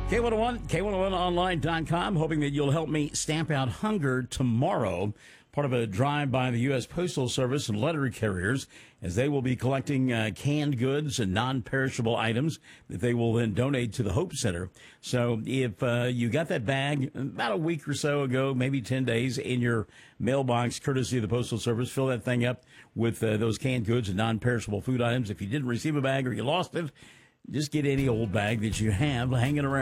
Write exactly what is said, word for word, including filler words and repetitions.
K one oh one, K one oh one online dot com, hoping that you'll help me stamp out hunger tomorrow. Part of a drive by the U S Postal Service and letter carriers, as they will be collecting uh, canned goods and non-perishable items that they will then donate to the Hope Center. So if uh, you got that bag about a week or so ago, maybe ten days, in your mailbox, courtesy of the Postal Service, fill that thing up with uh, those canned goods and non-perishable food items. If you didn't receive a bag or you lost it, just get any old bag that you have hanging around.